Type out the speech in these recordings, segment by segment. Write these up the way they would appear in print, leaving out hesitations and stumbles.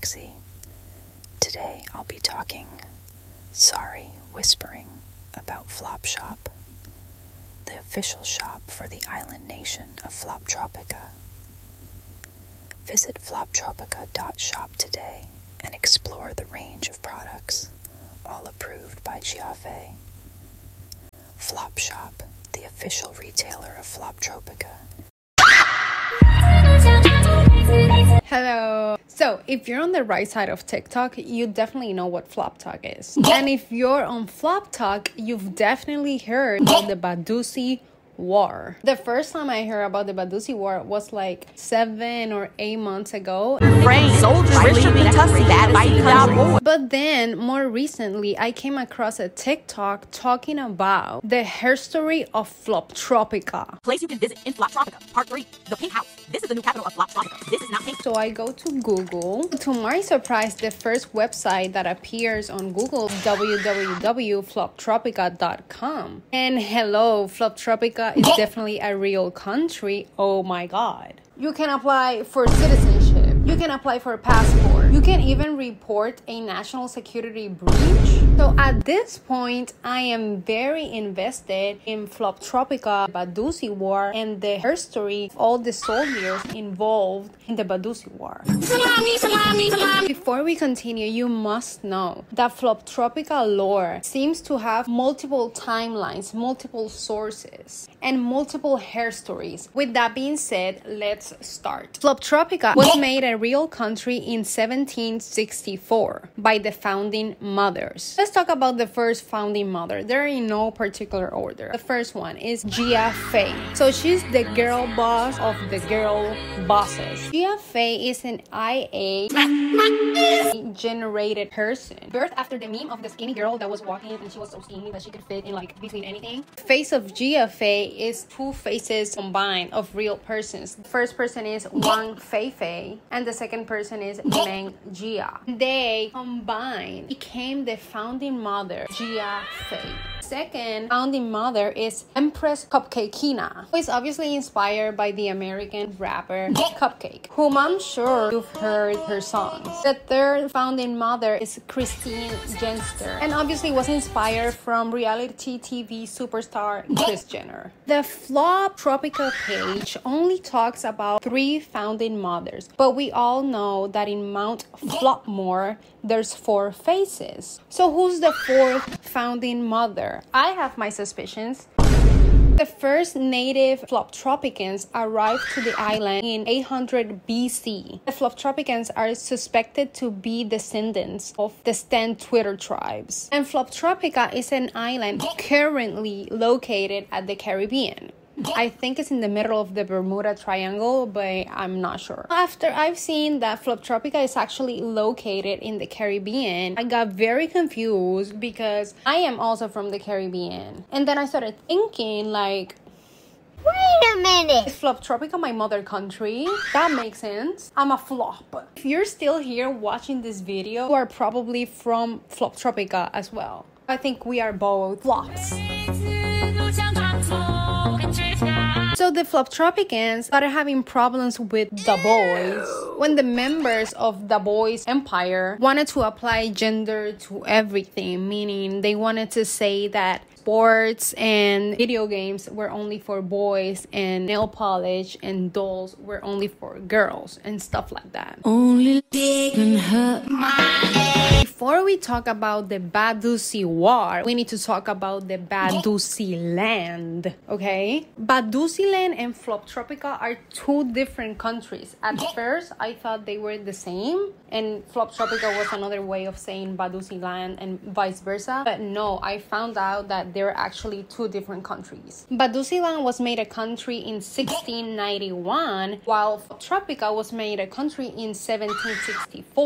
Lexi. Today I'll be whispering about Flopshop, the official shop for the island nation of Floptropica. Visit floptropica.shop today and explore the range of products, all approved by Giafe. Flopshop, the official retailer of Floptropica. Hello. So if you're on the right side of TikTok, you definitely know what FlopTok is. And if you're on FlopTok, you've definitely heard about the Badusi War. The first time I heard about the Badusi War was like 7 or 8 months ago. But then more recently, I came across a TikTok talking about the history of Floptropica. Place you can visit in Floptropica. Part 3, the Pink House. This is the new capital of Floptropica. This is not pink. So I go to Google. To my surprise, the first website that appears on Google is www.floptropica.com. And hello, Floptropica is definitely a real country. Oh my god. You can apply for citizenship. You can apply for a passport. You can even report a national security breach. So at this point, I am very invested in Floptropica, Badusi War, and the history of all the soldiers involved in the Badusi War. Before we continue, you must know that Floptropica lore seems to have multiple timelines, multiple sources, and multiple hair stories. With that being said, let's start. Floptropica was made a real country in 1764 by the founding mothers. Let's talk about the first founding mother. They're in no particular order. The first one is Gia Fei. So she's the girl boss of the girl bosses. Gia Fei is an IA generated person. Birthed after the meme of the skinny girl that was walking and she was so skinny that she could fit in like between anything. The face of Gia Fei is two faces combined of real persons. The first person is Wang Feifei and the second person is Meng Jia. They combined became the founding mother, Gia Fei. Second founding mother is Empress Cupcakeina, who is obviously inspired by the American rapper Cupcake, whom I'm sure you've heard her songs. The third founding mother is Christine Jenster, and obviously was inspired from reality TV superstar Kris Jenner. The Floptropica page only talks about 3 founding mothers, but we all know that in Mount Flopmore, there's 4 faces. So who's the 4th founding mother? I have my suspicions. The first native Floptropicans arrived to the island in 800 BC. The Floptropicans are suspected to be descendants of the Stan Twitter tribes. And Floptropica is an island currently located at the Caribbean. I think it's in the middle of the Bermuda Triangle, but I'm not sure. After I've seen that Floptropica is actually located in the Caribbean, I got very confused because I am also from the Caribbean. And then I started thinking like, wait a minute, is Floptropica my mother country? That makes sense. I'm a flop. If you're still here watching this video, you are probably from Floptropica as well. I think we are both flops. So the Floptropicans started having problems with the boys when the members of the boys' empire wanted to apply gender to everything, meaning they wanted to say that sports and video games were only for boys and nail polish and dolls were only for girls and stuff like that. Only digging hurt my head. Before we talk about the Badusi War, we need to talk about the Badusi Land, okay? Badusi Land and Floptropica are 2 different countries. At first, I thought they were the same, and Floptropica was another way of saying Badusi Land and vice versa. But no, I found out that they're actually 2 different countries. Badusi Land was made a country in 1691, while Floptropica was made a country in 1764.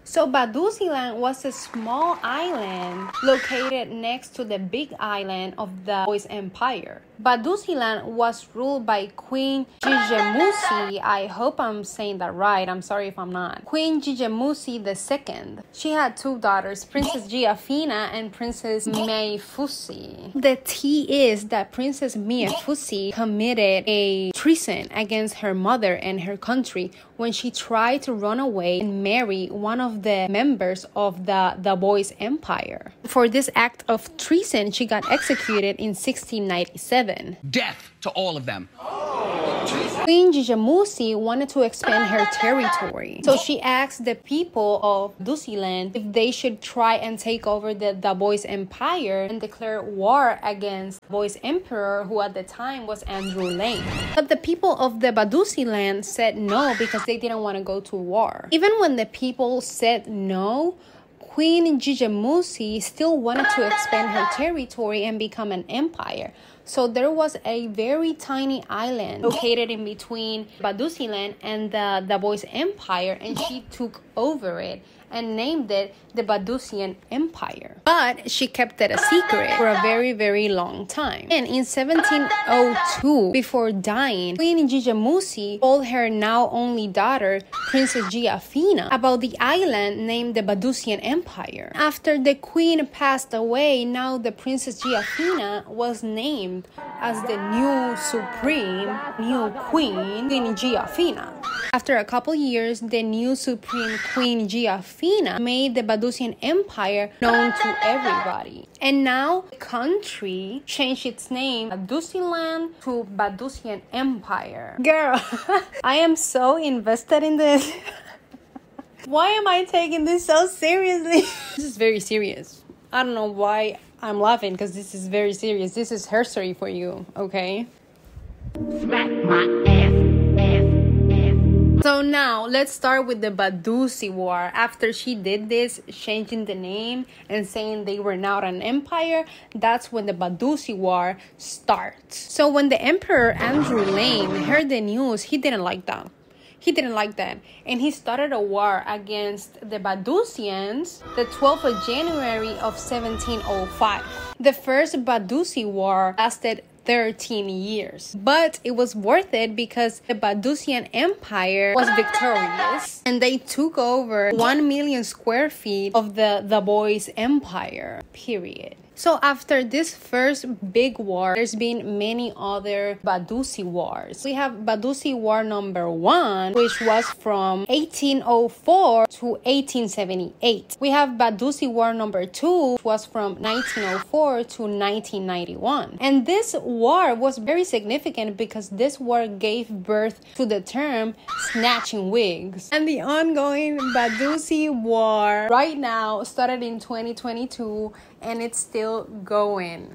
So Badusiland was a small island located next to the big island of the Boys Empire. Badusiland was ruled by Queen Jijemusi. I hope I'm saying that right. I'm sorry if I'm not. Queen Jijemusi II. She had two daughters, Princess Giafina and Princess Meifusi. The tea is that Princess Meifusi committed a treason against her mother and her country when she tried to run away and marry one of the members of the Boys Empire. For this act of treason, she got executed in 1697. Death to all of them. Queen Jijemusi wanted to expand her territory, so she asked the people of Badusiland if they should try and take over the Boys Empire and declare war against Boys Emperor, who at the time was Andrew Lane. But the people of the Badusiland said no because they didn't want to go to war. Even when the people said no, Queen Jijemusi still wanted to expand her territory and become an empire. So there was a very tiny island located in between Badusiland and the Boys Empire, and she took over it and named it the Badusian Empire. But she kept it a secret for a very, very long time. And in 1702, before dying, Queen Jijemusi told her now only daughter, Princess Giafina, about the island named the Badusian Empire. After the queen passed away, now the Princess Giafina was named as the new queen, Queen Giafina. After a couple years, the new supreme Queen Giafina made the Badusian Empire known to everybody. And now the country changed its name Badusiland to Badusian Empire. Girl, I am so invested in this. Why am I taking this so seriously? This is very serious. I don't know why I'm laughing, because this is very serious. This is history for you, okay? Smack my ass. So now, let's start with the Badusi War. After she did this, changing the name and saying they were not an empire, that's when the Badusi War starts. So when the Emperor Andrew Lane heard the news, he didn't like that. And he started a war against the Badusians the 12th of January of 1705. The first Badusi War lasted 13 years. But it was worth it because the Badusian Empire was victorious and they took over 1 million square feet of the Boys Empire, period. So after this first big war, there's been many other Badusi wars. We have Badusi War number 1, which was from 1804 to 1878. We have Badusi War number 2, which was from 1904 to 1991. And this war was very significant because this war gave birth to the term snatching wigs. And the ongoing Badusi War right now started in 2022 and it's still going.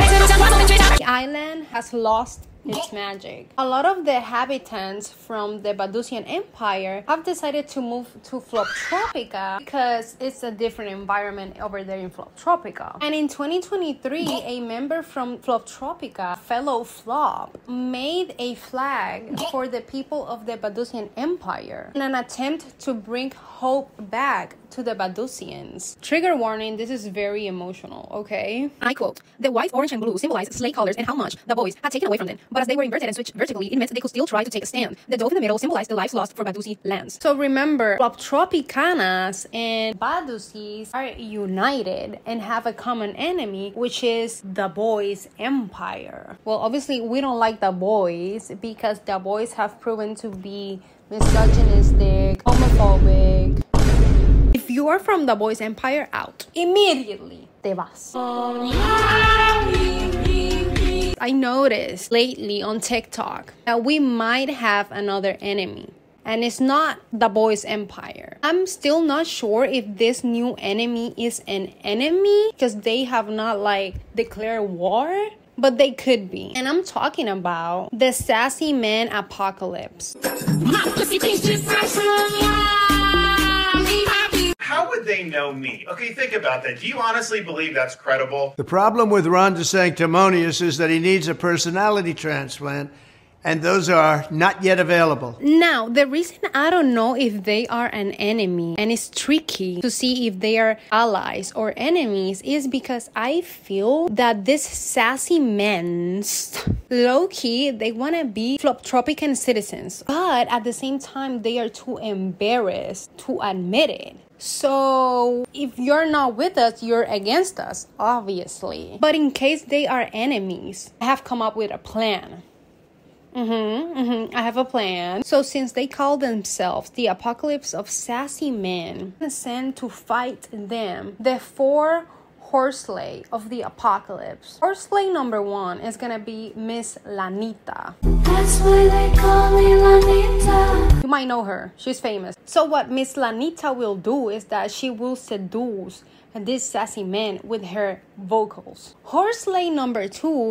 The island has lost its magic. A lot of the inhabitants from the Badusian Empire have decided to move to Floptropica because it's a different environment over there in Floptropica. And in 2023, a member from Floptropica, fellow Flop, made a flag for the people of the Badusian Empire in an attempt to bring hope back to the Badusians. Trigger warning, this is very emotional, okay? I quote, "The white, orange, and blue symbolize slave colors and how much the boys had taken away from them. But as they were inverted and switched vertically, it meant they could still try to take a stand. The dove in the middle symbolized the lives lost for Badusi lands." So remember, Floptropicanas and Badusis are united and have a common enemy, which is the Boys Empire. Well, obviously, we don't like the boys because the boys have proven to be misogynistic, homophobic. If you are from the Boys Empire, out. Immediately, te vas. I noticed lately on TikTok that we might have another enemy. And it's not the Boys Empire. I'm still not sure if this new enemy is an enemy because they have not declared war. But they could be. And I'm talking about the Sassy Man Apocalypse. How would they know me? Okay, think about that. Do you honestly believe that's credible? The problem with Ron DeSanctimonious is that he needs a personality transplant, and those are not yet available. Now, the reason I don't know if they are an enemy, and it's tricky to see if they are allies or enemies, is because I feel that these sassy men, low-key, they want to be Floptropican citizens, but at the same time, they are too embarrassed to admit it. So, if you're not with us, you're against us, obviously. But in case they are enemies, I have come up with a plan. I have a plan. So since they call themselves the Apocalypse of Sassy Men, I'm sent to fight them, the 4 Horsesley of the Apocalypse. Horsesley number 1 is gonna be Miss Lanita. That's why they call me Lanita. You might know her. She's famous. So what Miss Lanita will do is that she will seduce this sassy man with her vocals. Horsesley number 2